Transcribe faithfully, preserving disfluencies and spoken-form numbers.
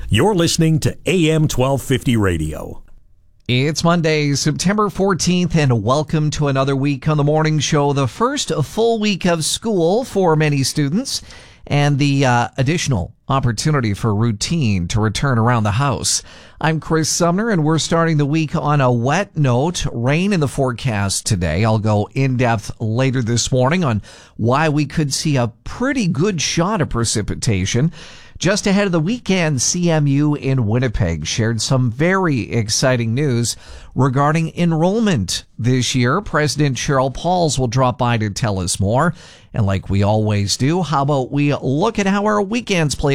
You're listening to A M twelve fifty Radio. It's Monday, September fourteenth, and welcome to another week on the morning show, the first full week of school for many students, and the uh, additional opportunity for routine to return around the house. I'm Chris Sumner, and we're starting the week on a wet note. Rain in the forecast today. I'll go in depth later this morning on why we could see a pretty good shot of precipitation. Just ahead of the weekend, C M U in Winnipeg shared some very exciting news regarding enrollment this year. President Cheryl Pauls will drop by to tell us more. And like we always do, how about we look at how our weekends played